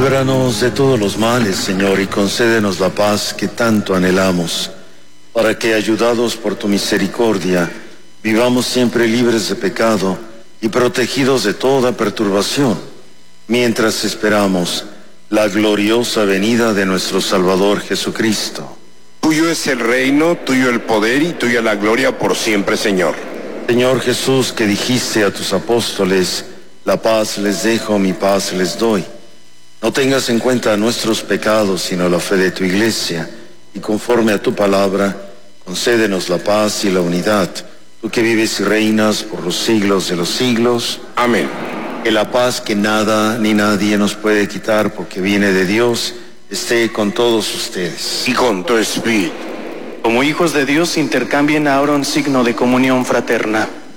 Líbranos de todos los males, Señor, y concédenos la paz que tanto anhelamos, para que, ayudados por tu misericordia, vivamos siempre libres de pecado y protegidos de toda perturbación, mientras esperamos la gloriosa venida de nuestro Salvador Jesucristo. Tuyo es el reino, tuyo el poder y tuya la gloria por siempre, Señor. Señor Jesús, que dijiste a tus apóstoles, la paz les dejo, mi paz les doy. No tengas en cuenta nuestros pecados, sino la fe de tu Iglesia, y conforme a tu palabra, concédenos la paz y la unidad, tú que vives y reinas por los siglos de los siglos. Amén. Que la paz que nada ni nadie nos puede quitar, porque viene de Dios, esté con todos ustedes. Y con tu espíritu. Como hijos de Dios, intercambien ahora un signo de comunión fraterna.